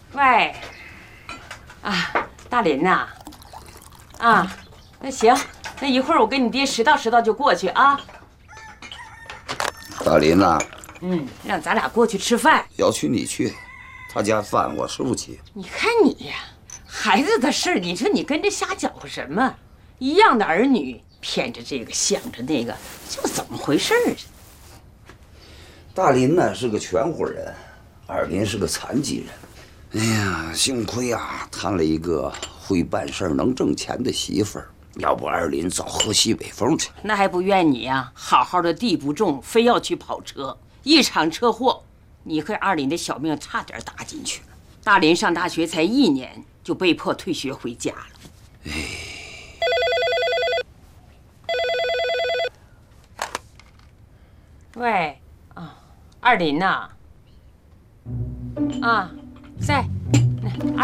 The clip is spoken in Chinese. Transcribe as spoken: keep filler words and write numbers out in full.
喂，啊，大林呐，啊，那行，那一会儿我跟你爹拾到拾到就过去啊。 大林呐， 嗯，让咱俩过去吃饭。 要去你去，他家饭我吃不起。 你看你呀，孩子的事儿，你说你跟着瞎搅和什么？一样的儿女，偏着这个想着那个，这怎么回事儿？ 大林呢是个全乎人，二林是个残疾人。哎呀，幸亏啊，谈了一个会办事儿、能挣钱的媳妇儿，要不二林早喝西北风去了。 那还不怨你呀？好好的地不重，非要去跑车，一场车祸，你和二林的小命差点搭进去了。大林上大学才一年，就被迫退学回家了。哎。喂，啊，二林呐，啊，在。